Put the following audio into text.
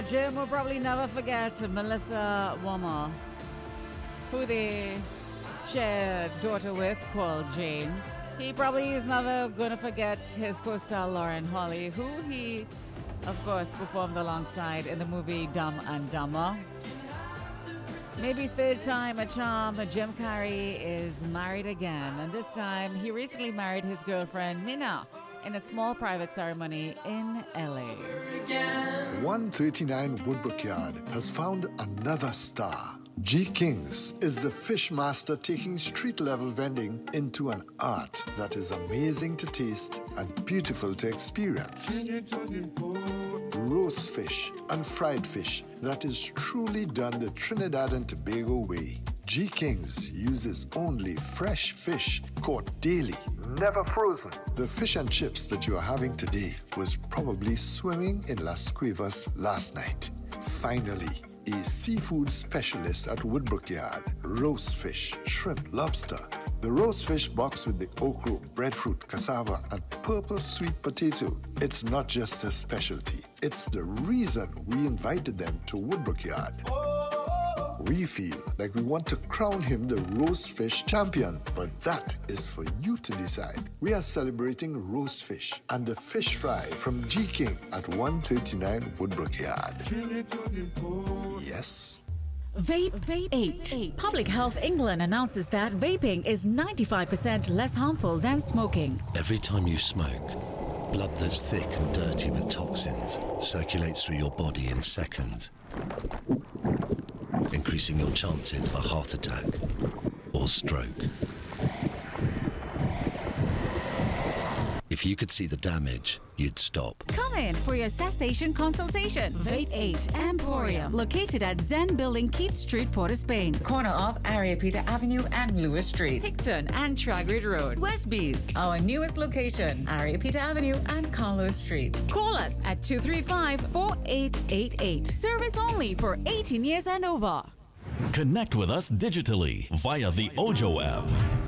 Jim will probably never forget Melissa Wammer, who they shared a daughter with called Jane. He probably is never going to forget his co-star Lauren Holly, who he, of course, performed alongside in the movie Dumb and Dumber. Maybe third time a charm, Jim Carrey is married again, and this time he recently married his girlfriend Minna in a small private ceremony in LA. 139 Woodbrook Yard has found another star. G. Kings is the fish master taking street-level vending into an art that is amazing to taste and beautiful to experience. Roast fish and fried fish that is truly done the Trinidad and Tobago way. G. Kings uses only fresh fish caught daily, never frozen. The fish and chips that you are having today was probably swimming in Las Cuevas last night. Finally, a seafood specialist at Woodbrook Yard. Roast fish, shrimp, lobster. The roast fish boxed with the okra, breadfruit, cassava, and purple sweet potato. It's not just a specialty. It's the reason we invited them to Woodbrook Yard. We feel like we want to crown him the roast fish champion, but that is for you to decide. We are celebrating roast fish and the fish fry from G. King at 139 Woodbrook Yard. Yes. Vape 8. Public Health England announces that vaping is 95% less harmful than smoking. Every time you smoke, blood that's thick and dirty with toxins circulates through your body in seconds, increasing your chances of a heart attack or stroke. If you could see the damage, you'd stop. Come in for your cessation consultation. Vape 8 Emporium, located at Zen Building, Keith Street, Port of Spain. Corner of Ariapita Avenue and Lewis Street. Picton and Tragrid Road. Westbees. Our newest location, Ariapita Avenue and Carlos Street. Call us at 235-4888. Service only for 18 years and over. Connect with us digitally via the Ojo app.